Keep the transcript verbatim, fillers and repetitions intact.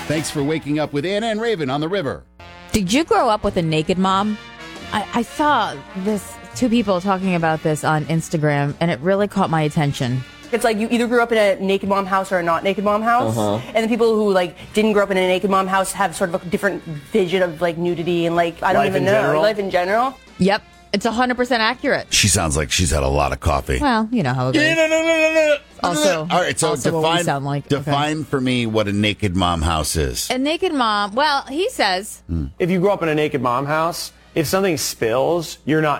Thanks for waking up with Anna and Raven on the river. Did you grow up with a naked mom? I, I saw this two people talking about this on Instagram, and it really caught my attention. It's like you either grew up in a naked mom house or a not naked mom house. Uh-huh. And the people who like didn't grow up in a naked mom house have sort of a different vision of like nudity and like, I don't life even in know, general? life in general. Yep, it's one hundred percent accurate. She sounds like she's had a lot of coffee. Well, you know how it goes. Also, all right, so also what we define, sound like. define Okay. for me what a naked mom house is. A naked mom, well, he says. If you grow up in a naked mom house, if something spills, you're not